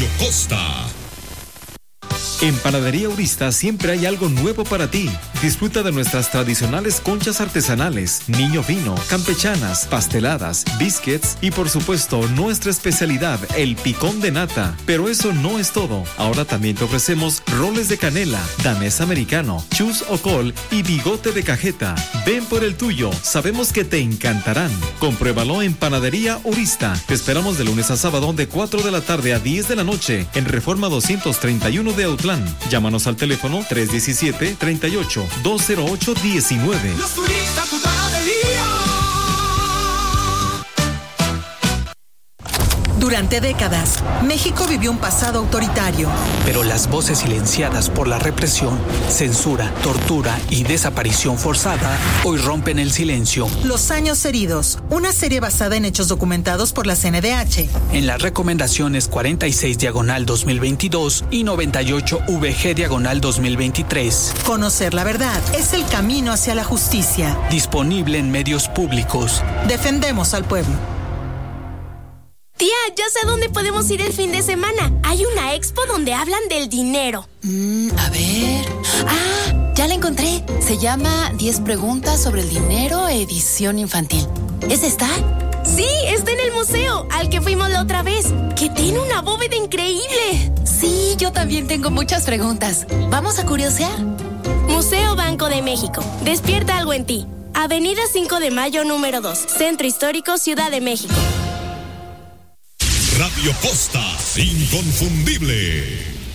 Radio Costa. En Panadería Urista siempre hay algo nuevo para ti. Disfruta de nuestras tradicionales conchas artesanales, niño fino, campechanas, pasteladas, biscuits y por supuesto nuestra especialidad, el picón de nata. Pero eso no es todo. Ahora también te ofrecemos roles de canela, danés americano, chus o col y bigote de cajeta. Ven por el tuyo, sabemos que te encantarán. Compruébalo en Panadería Urista. Te esperamos de lunes a sábado de 4 de la tarde a 10 de la noche en Reforma 231 de Autlán. Llámanos al teléfono 317-38-208-19. Los turistas, tu panadería. Durante décadas, México vivió un pasado autoritario. Pero las voces silenciadas por la represión, censura, tortura y desaparición forzada hoy rompen el silencio. Los años heridos, una serie basada en hechos documentados por la CNDH. En las recomendaciones 46/2022 y 98/VG/2023. Conocer la verdad es el camino hacia la justicia. Disponible en medios públicos. Defendemos al pueblo. Tía, ya sé dónde podemos ir el fin de semana. Hay una expo donde hablan del dinero. A ver. Ah, ya la encontré. Se llama 10 preguntas sobre el dinero, edición infantil. ¿Es esta? Sí, está en el museo, al que fuimos la otra vez, que tiene una bóveda increíble. Sí, yo también tengo muchas preguntas. ¿Vamos a curiosear? Museo Banco de México. Despierta algo en ti. Avenida 5 de Mayo, número 2. Centro Histórico, Ciudad de México. Radio Costa, inconfundible.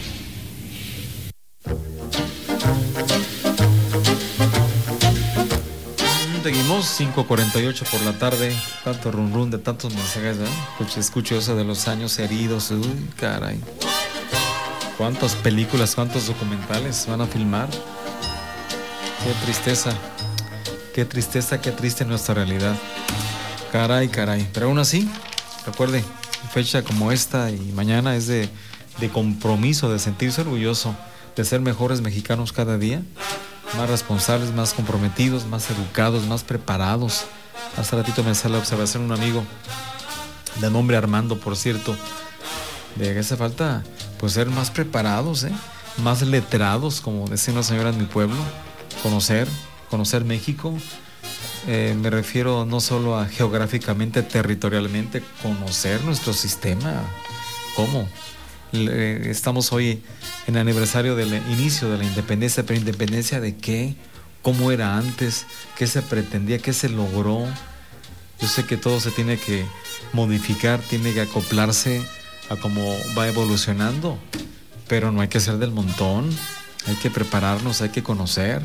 Seguimos 5:48 por la tarde. Tanto run de tantos mensajes, ¿eh? Escucho eso de los años heridos. Uy, caray. ¿Cuántas películas, cuántos documentales van a filmar? Qué tristeza. Qué tristeza, qué triste nuestra realidad. Caray. Pero aún así, recuerde, fecha como esta y mañana es de compromiso, de sentirse orgulloso, de ser mejores mexicanos cada día, más responsables, más comprometidos, más educados, más preparados. Hace ratito me sale la observación un amigo de nombre Armando, por cierto, de que hace falta pues ser más preparados, más letrados, como decía una señora en mi pueblo, conocer México. Me refiero no solo a geográficamente, territorialmente, conocer nuestro sistema. ¿Cómo? Estamos hoy en el aniversario del inicio de la independencia, pero ¿independencia de qué? ¿Cómo era antes? ¿Qué se pretendía? ¿Qué se logró? Yo sé que todo se tiene que modificar, tiene que acoplarse a cómo va evolucionando, pero no hay que ser del montón, hay que prepararnos, hay que conocer.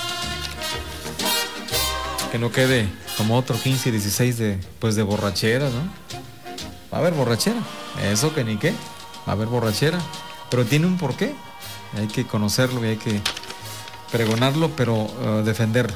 Que no quede como otro 15 y 16 de borrachera, ¿no? Va a haber borrachera, eso que ni qué, va a haber borrachera, pero tiene un porqué, hay que conocerlo y hay que pregonarlo, pero defender,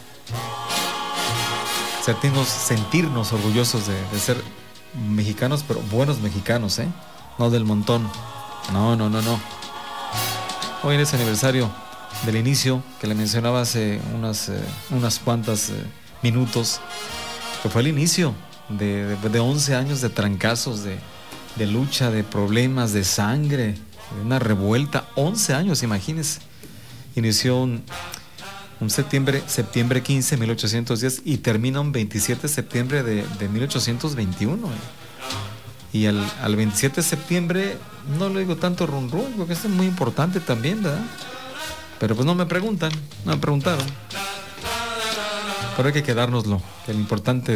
sentirnos orgullosos de ser mexicanos, pero buenos mexicanos, no del montón, no. Hoy en ese aniversario del inicio, que le mencionaba hace unas cuantas minutos, que fue el inicio de 11 años de trancazos, de lucha, de problemas, de sangre, de una revuelta. 11 años, imagínense. Inició un septiembre 15 de 1810 y termina un 27 de septiembre de 1821. Y al 27 de septiembre no le digo tanto run, porque esto es muy importante también, ¿verdad? Pero pues no me preguntaron. Pero hay que quedárnoslo, que lo importante